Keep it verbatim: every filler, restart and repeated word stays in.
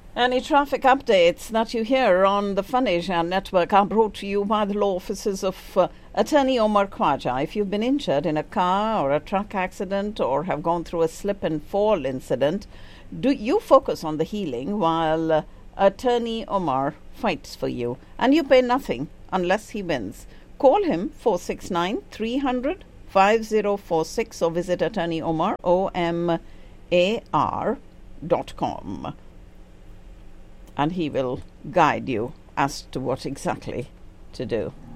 Any traffic updates that you hear on the Fun Asia Network are brought to you by the law offices of uh, Attorney Omar Khwaja. If you've been injured in a car or a truck accident or have gone through a slip and fall incident, do you focus on the healing while uh, Attorney Omar fights for you, and you pay nothing unless he wins. Call him four six nine, three hundred, five zero four six or visit Attorney Omar, O M A R dot com. And he will guide you as to what exactly to do.